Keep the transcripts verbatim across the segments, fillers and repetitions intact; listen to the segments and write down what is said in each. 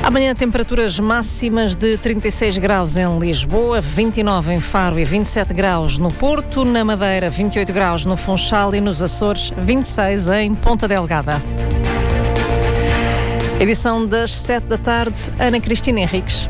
Amanhã temperaturas máximas de trinta e seis graus em Lisboa, vinte e nove em Faro e vinte e sete graus no Porto, na Madeira vinte e oito graus no Funchal e nos Açores vinte e seis em Ponta Delgada. Edição das sete da tarde, Ana Cristina Henriques.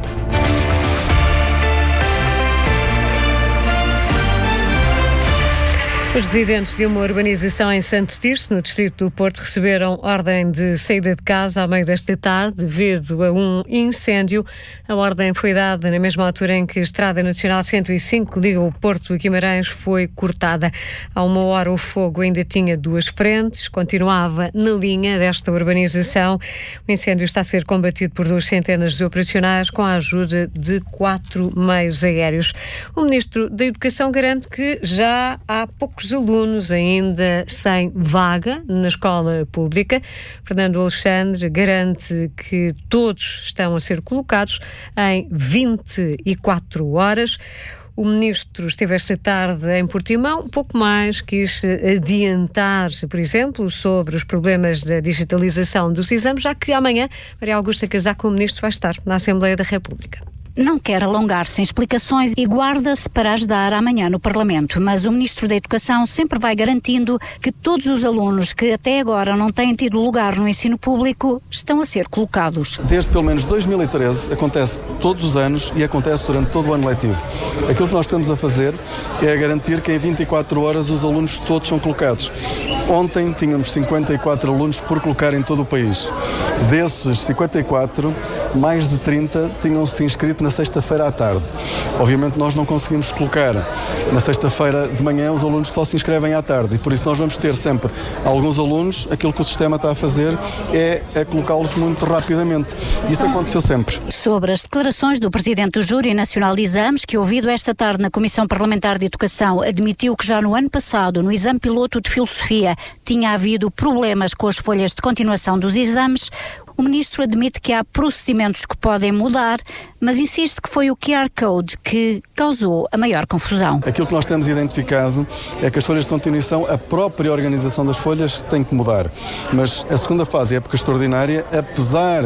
Os residentes de uma urbanização em Santo Tirso, no distrito do Porto, receberam ordem de saída de casa ao meio desta tarde devido a um incêndio. A ordem foi dada na mesma altura em que a Estrada Nacional cento e cinco, que liga o Porto a Guimarães, foi cortada. Há uma hora o fogo ainda tinha duas frentes, continuava na linha desta urbanização. O incêndio está a ser combatido por duas centenas de operacionais com a ajuda de quatro meios aéreos. O Ministro da Educação garante que já há poucos alunos ainda sem vaga na escola pública. Fernando Alexandre garante que todos estão a ser colocados em vinte e quatro horas. O Ministro esteve esta tarde em Portimão, um pouco mais, quis adiantar, por exemplo, sobre os problemas da digitalização dos exames, já que amanhã Maria Augusta Casaco, o Ministro, vai estar na Assembleia da República. Não quer alongar-se em explicações e guarda-se para ajudar amanhã no Parlamento, mas o Ministro da Educação sempre vai garantindo que todos os alunos que até agora não têm tido lugar no ensino público estão a ser colocados. Desde pelo menos dois mil e treze acontece todos os anos e acontece durante todo o ano letivo. Aquilo que nós estamos a fazer é garantir que em vinte e quatro horas os alunos todos são colocados. Ontem tínhamos cinquenta e quatro alunos por colocar em todo o país. Desses cinquenta e quatro, mais de trinta tinham-se inscrito na sexta-feira à tarde. Obviamente nós não conseguimos colocar na sexta-feira de manhã os alunos que só se inscrevem à tarde e por isso nós vamos ter sempre alguns alunos, aquilo que o sistema está a fazer é, é colocá-los muito rapidamente. Isso aconteceu sempre. Sobre as declarações do Presidente do Júri Nacional de Exames, que ouvido esta tarde na Comissão Parlamentar de Educação, admitiu que já no ano passado, no exame piloto de Filosofia, tinha havido problemas com as folhas de continuação dos exames, o Ministro admite que há procedimentos que podem mudar, mas insiste que foi o Q R Code que causou a maior confusão. Aquilo que nós temos identificado é que as folhas de continuação, a própria organização das folhas tem que mudar. Mas a segunda fase, a época extraordinária, apesar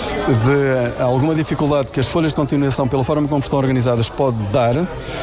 de alguma dificuldade que as folhas de continuação, pela forma como estão organizadas, pode dar,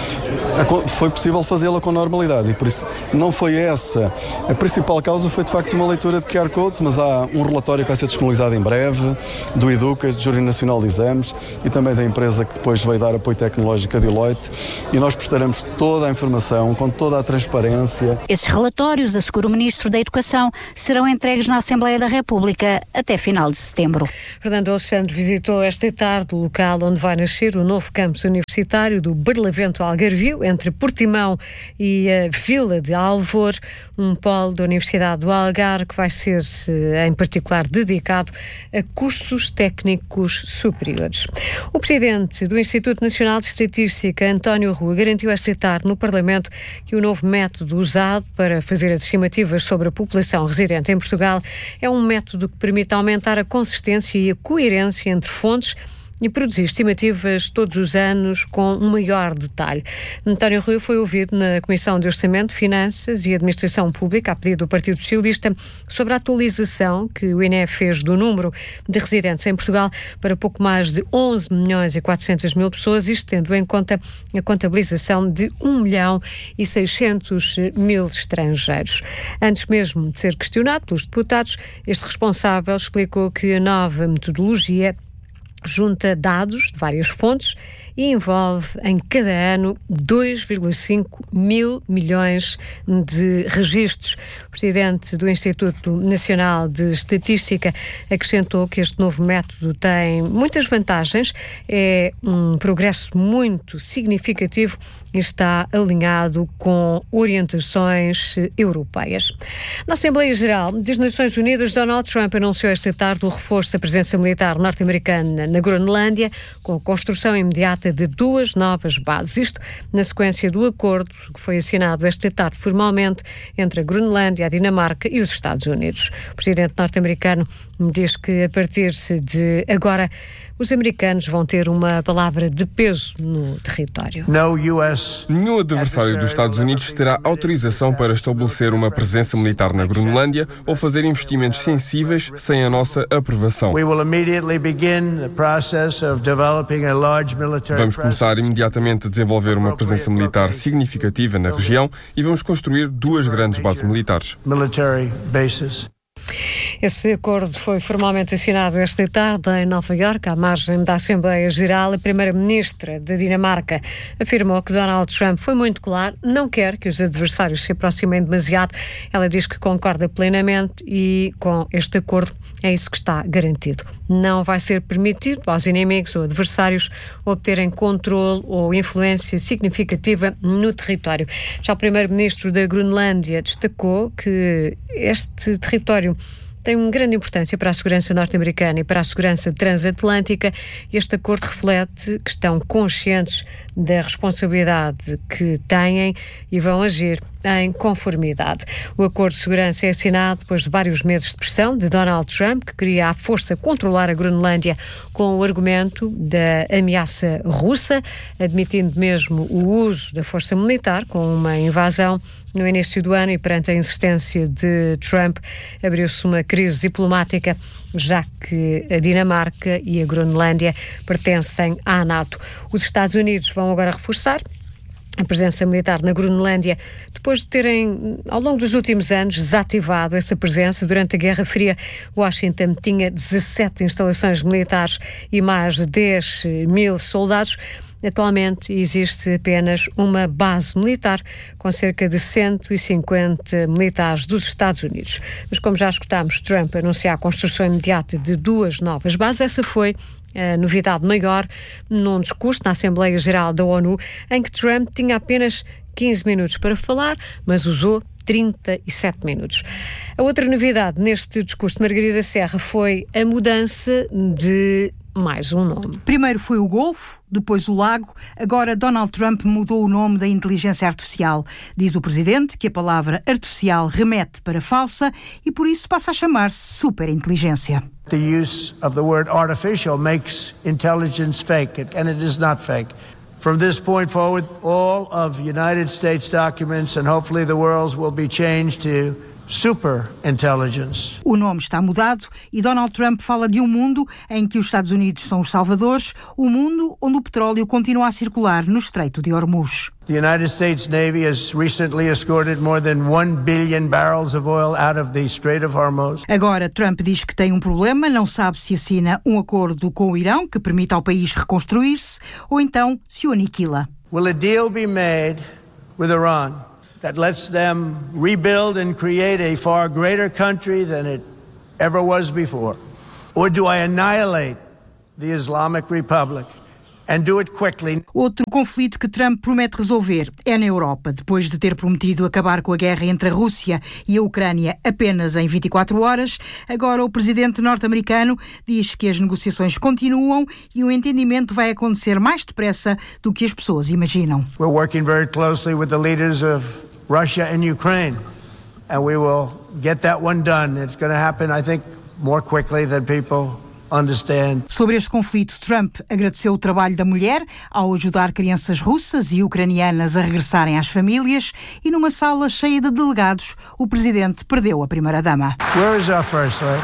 foi possível fazê-la com normalidade. E por isso não foi essa. A principal causa foi de facto uma leitura de Q R Codes, mas há um relatório que vai ser disponibilizado em breve, do Educas, do Júri Nacional de Exames e também da empresa que depois vai dar apoio tecnológico a Deloitte, e nós prestaremos toda a informação, com toda a transparência. Esses relatórios, assegura o Ministro da Educação, serão entregues na Assembleia da República até final de setembro. Fernando Alexandre visitou esta tarde o local onde vai nascer o novo campus universitário do Barlavento Algarvio, entre Portimão e a Vila de Alvor, um polo da Universidade do Algarve que vai ser, em particular, dedicado a cursos técnicos superiores. O presidente do Instituto Nacional de Estatística, António Rua, garantiu esta tarde no Parlamento que o novo método usado para fazer as estimativas sobre a população residente em Portugal é um método que permite aumentar a consistência e a coerência entre fontes e produzir estimativas todos os anos com um maior detalhe. António Rui foi ouvido na Comissão de Orçamento, Finanças e Administração Pública, a pedido do Partido Socialista, sobre a atualização que o I N E fez do número de residentes em Portugal para pouco mais de onze milhões e quatrocentas mil pessoas, isto tendo em conta a contabilização de um milhão e seiscentos mil estrangeiros. Antes mesmo de ser questionado pelos deputados, este responsável explicou que a nova metodologia junta dados de várias fontes e envolve em cada ano dois vírgula cinco mil milhões de registros. O presidente do Instituto Nacional de Estatística acrescentou que este novo método tem muitas vantagens, é um progresso muito significativo e está alinhado com orientações europeias. Na Assembleia Geral das Nações Unidas, Donald Trump anunciou esta tarde o reforço da presença militar norte-americana na Groenlândia, com a construção imediata visita de duas novas bases. Isto na sequência do acordo que foi assinado esta tarde formalmente entre a Groenlândia, a Dinamarca e os Estados Unidos. O presidente norte-americano diz que a partir de agora os americanos vão ter uma palavra de peso no território. Nenhum adversário dos Estados Unidos terá autorização para estabelecer uma presença militar na Groenlândia ou fazer investimentos sensíveis sem a nossa aprovação. Vamos começar imediatamente a desenvolver uma presença militar significativa na região e vamos construir duas grandes bases militares. Esse acordo foi formalmente assinado esta tarde em Nova Iorque, à margem da Assembleia Geral. A primeira-ministra da Dinamarca afirmou que Donald Trump foi muito claro, não quer que os adversários se aproximem demasiado. Ela diz que concorda plenamente e com este acordo é isso que está garantido. Não vai ser permitido aos inimigos ou adversários obterem controle ou influência significativa no território. Já o primeiro-ministro da Groenlândia destacou que este território tem uma grande importância para a segurança norte-americana e para a segurança transatlântica. Este acordo reflete que estão conscientes da responsabilidade que têm e vão agir em conformidade. O acordo de segurança é assinado depois de vários meses de pressão de Donald Trump, que queria à força controlar a Groenlândia com o argumento da ameaça russa, admitindo mesmo o uso da força militar com uma invasão no início do ano, e perante a insistência de Trump abriu-se uma crise diplomática, já que a Dinamarca e a Groenlândia pertencem à NATO. Os Estados Unidos vão agora reforçar a presença militar na Groenlândia, depois de terem, ao longo dos últimos anos, desativado essa presença. Durante a Guerra Fria, Washington tinha dezassete instalações militares e mais de dez mil soldados. Atualmente existe apenas uma base militar com cerca de cento e cinquenta militares dos Estados Unidos. Mas como já escutámos Trump anunciar a construção imediata de duas novas bases, essa foi a novidade maior num discurso na Assembleia Geral da ONU, em que Trump tinha apenas quinze minutos para falar, mas usou trinta e sete minutos. A outra novidade neste discurso de Margarida Serra foi a mudança de mais um nome. Primeiro foi o Golfo, depois o Lago, agora Donald Trump mudou o nome da inteligência artificial. Diz o presidente que a palavra artificial remete para falsa e por isso passa a chamar-se superinteligência. The use of the word artificial makes intelligence fake, and it is not fake. From this point forward, all of United States documents and hopefully the world's will be changed to super intelligence. O nome está mudado e Donald Trump fala de um mundo em que os Estados Unidos são os salvadores, um mundo onde o petróleo continua a circular no Estreito de Hormuz. The United States Navy has recently escorted more than one billion barrels of oil out of the Strait of Hormuz. Agora Trump diz que tem um problema, não sabe se assina um acordo com o Irão que permita ao país reconstruir-se ou então se o aniquila. Will a deal be made with Iran that lets them rebuild and create a far greater country than it ever was before? Or do I annihilate the Islamic Republic and do it quickly? Outro conflito que Trump promete resolver é na Europa. Depois de ter prometido acabar com a guerra entre a Rússia e a Ucrânia apenas em vinte e quatro horas, agora o presidente norte-americano diz que as negociações continuam e o entendimento vai acontecer mais depressa do que as pessoas imaginam. We're working very closely with the leaders of Russia and Ukraine, and we will get that one done. It's going to happen, I think, more quickly than people understand. Sobre este conflito, Trump agradeceu o trabalho da mulher ao ajudar crianças russas e ucranianas a regressarem às famílias e numa sala cheia de delegados, o presidente perdeu a primeira-dama. Where is our first lady?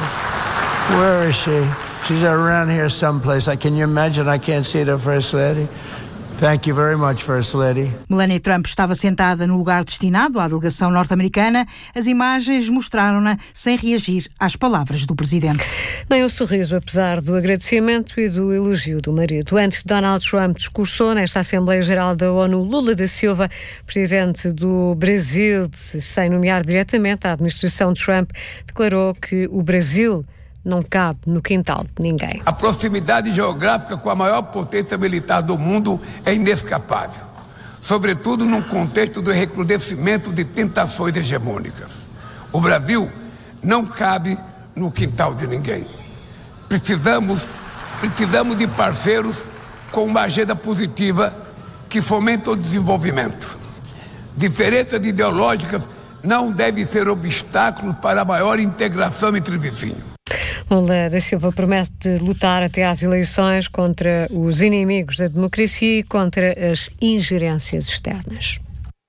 Where is she? She's around here someplace. I can you imagine? I can't see the first lady. Thank you very much, First Lady. Melania Trump estava sentada no lugar destinado à delegação norte-americana. As imagens mostraram-na sem reagir às palavras do presidente. Nem um sorriso, apesar do agradecimento e do elogio do marido. Antes de Donald Trump discursou nesta Assembleia Geral da ONU, Lula da Silva, presidente do Brasil, sem nomear diretamente a administração de Trump, declarou que o Brasil não cabe no quintal de ninguém. A proximidade geográfica com a maior potência militar do mundo é inescapável, sobretudo num contexto do recrudescimento de tentações hegemônicas. O Brasil não cabe no quintal de ninguém. Precisamos, precisamos de parceiros com uma agenda positiva que fomenta o desenvolvimento. Diferenças ideológicas não devem ser obstáculos para a maior integração entre vizinhos. Lula da Silva promete de lutar até às eleições contra os inimigos da democracia e contra as ingerências externas.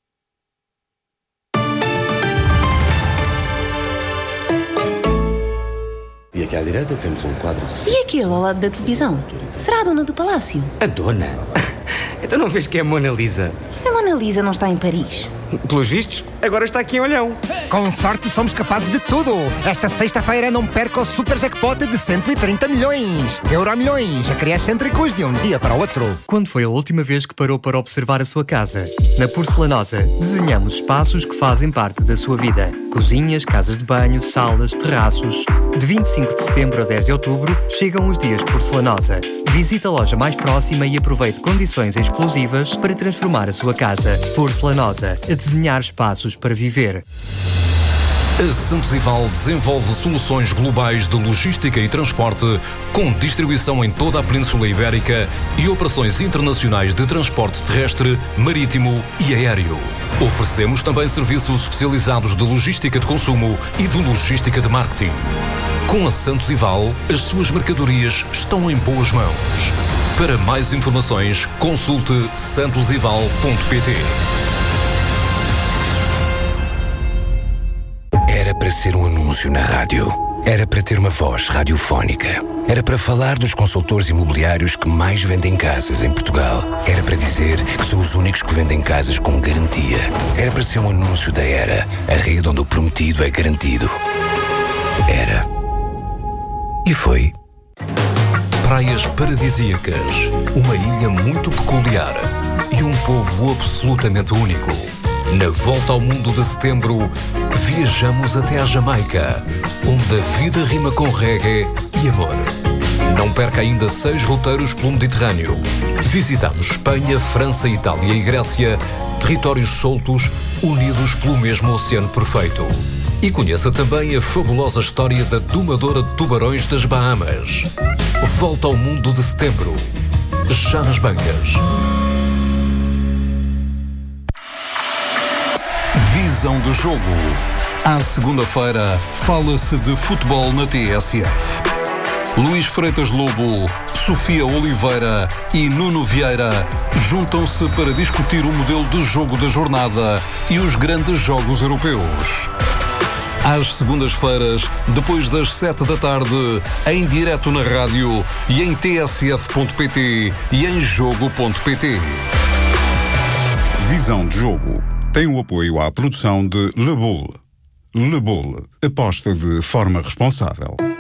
E aqui à direita temos um quadro de... E aquele ao lado da televisão? Será a dona do palácio? A dona? Então não vês que é a Mona Lisa? A Mona Lisa não está em Paris. Pelos vistos, agora está aqui em Olhão. Com sorte somos capazes de tudo. Esta sexta-feira não perca o super jackpot de cento e trinta milhões. Euromilhões, acrescêntricos de um dia para o outro. Quando foi a última vez que parou para observar a sua casa? Na Porcelanosa, desenhamos espaços que fazem parte da sua vida. Cozinhas, casas de banho, salas, terraços. De vinte e cinco de setembro a dez de outubro, chegam os dias Porcelanosa. Visite a loja mais próxima e aproveite condições exclusivas para transformar a sua casa. Porcelanosa, a desenhar espaços para viver. A Santos e Val desenvolve soluções globais de logística e transporte com distribuição em toda a Península Ibérica e operações internacionais de transporte terrestre, marítimo e aéreo. Oferecemos também serviços especializados de logística de consumo e de logística de marketing. Com a Santos e Val, as suas mercadorias estão em boas mãos. Para mais informações, consulte santos e val ponto pt. Era para ser um anúncio na rádio. Era para ter uma voz radiofónica. Era para falar dos consultores imobiliários que mais vendem casas em Portugal. Era para dizer que são os únicos que vendem casas com garantia. Era para ser um anúncio da Era, a rede onde o prometido é garantido. Era. E foi. Praias paradisíacas, uma ilha muito peculiar e um povo absolutamente único. Na volta ao mundo de setembro, viajamos até à Jamaica, onde a vida rima com reggae e amor. Não perca ainda seis roteiros pelo Mediterrâneo. Visitamos Espanha, França, Itália e Grécia, territórios soltos, unidos pelo mesmo oceano perfeito. E conheça também a fabulosa história da domadora de tubarões das Bahamas. Volta ao mundo de setembro, já nas bancas. Visão do jogo. À segunda-feira, fala-se de futebol na T S F. Luís Freitas Lobo, Sofia Oliveira e Nuno Vieira juntam-se para discutir o modelo de jogo da jornada e os grandes jogos europeus. Às segundas-feiras, depois das sete da tarde, em direto na rádio e em t s f ponto p t e em jogo ponto p t. Visão de jogo tem o apoio à produção de Le Boule. Le Boule, aposta de forma responsável.